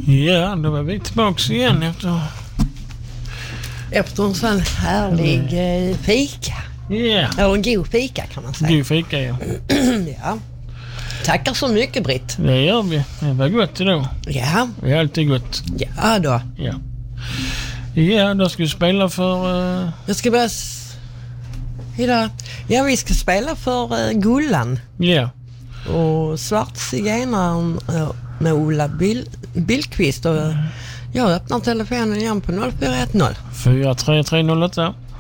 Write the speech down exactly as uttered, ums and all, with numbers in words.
Ja, då var vi tillbaka igen efter... Efter en sån härlig mm. fika. Ja. Eller en god fika kan man säga. God fika, ja. Ja. Tackar så mycket, Britt. Det gör vi. Det var gott idag. Ja. Det är alltid gott. Ja då. Ja. Ja, då ska vi spela för... Uh... Jag ska bara... Idag. Ja, vi ska spela för uh, Gullan. Ja. Och Svartzigenaren uh, med Ola Bil- Billqvist. Och uh, jag öppnar telefonen igen på noll fyra ett noll. fyra tre tre noll åtta.